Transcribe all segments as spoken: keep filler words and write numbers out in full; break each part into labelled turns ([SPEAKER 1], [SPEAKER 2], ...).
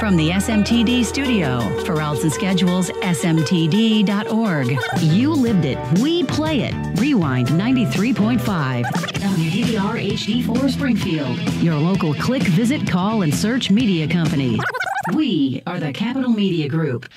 [SPEAKER 1] From the S M T D studio, for routes and schedules, S M T D dot org. You lived it. We play it. Rewind ninety-three point five. W D V R H D four Springfield. Your local click, visit, call, and search media company. We are the Capital Media Group.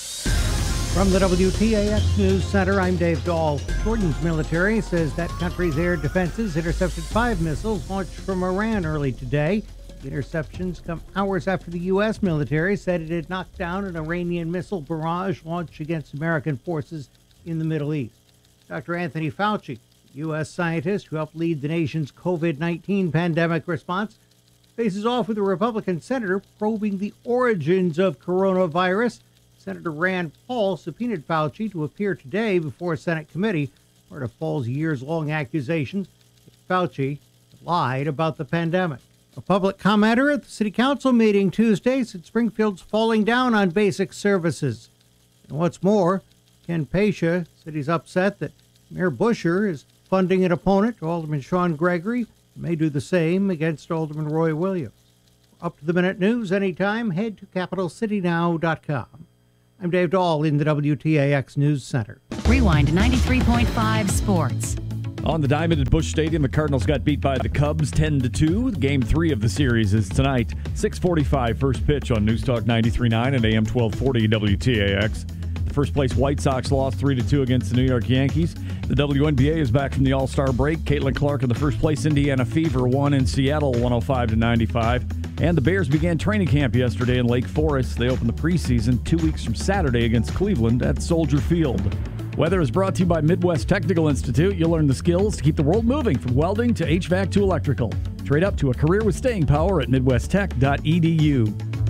[SPEAKER 2] From the W T A X News Center, I'm Dave Dahl. Jordan's military says that country's air defenses intercepted five missiles launched from Iran early today. The interceptions come hours after the U S military said it had knocked down an Iranian missile barrage launched against American forces in the Middle East. Doctor Anthony Fauci, U S scientist who helped lead the nation's covid nineteen pandemic response, faces off with a Republican senator probing the origins of coronavirus. Senator Rand Paul subpoenaed Fauci to appear today before a Senate committee, part of Paul's years-long accusation that Fauci lied about the pandemic. A public commenter at the City Council meeting Tuesday said Springfield's falling down on basic services. And what's more, Ken Pasha said he's upset that Mayor Busher is funding an opponent, Alderman Sean Gregory, and may do the same against Alderman Roy Williams. For up-to-the-minute news anytime, head to capital city now dot com. I'm Dave Dahl in the W T A X News Center.
[SPEAKER 1] Rewind ninety-three point five Sports.
[SPEAKER 3] On the diamond at Busch Stadium, the Cardinals got beat by the Cubs ten to two. Game three of the series is tonight, six forty-five, first pitch on News Talk ninety-three point nine and A M twelve forty W T A X. The first place White Sox lost three to two against the New York Yankees. The W N B A is back from the All-Star break. Caitlin Clark in the first place Indiana Fever won in Seattle one oh five to ninety-five. And the Bears began training camp yesterday in Lake Forest. They opened the preseason two weeks from Saturday against Cleveland at Soldier Field. Weather is brought to you by Midwest Technical Institute. You'll learn the skills to keep the world moving from welding to H V A C to electrical. Trade up to a career with staying power at midwest tech dot e d u.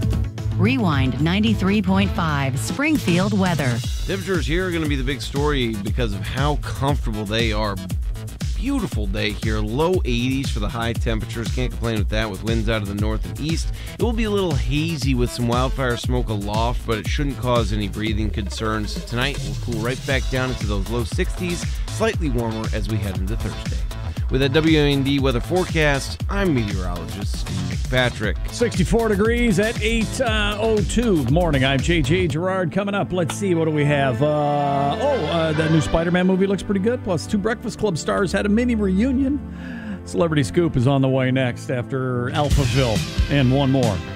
[SPEAKER 1] Rewind ninety-three point five Springfield weather.
[SPEAKER 4] Temperatures here are going to be the big story because of how comfortable they are. Beautiful day here, low eighties for the high temperatures. Can't complain with that with winds out of the north and east. It will be a little hazy with some wildfire smoke aloft, but it shouldn't cause any breathing concerns. Tonight we'll cool right back down into those low sixties, slightly warmer as we head into Thursday. With a W N D weather forecast, I'm meteorologist Nick Patrick.
[SPEAKER 3] sixty-four degrees at eight oh two. Good morning, I'm J J Gerard. Coming up, let's see, what do we have? Uh, oh, uh, the new Spider-Man movie looks pretty good. Plus, two Breakfast Club stars had a mini reunion. Celebrity Scoop is on the way next after Alphaville and one more.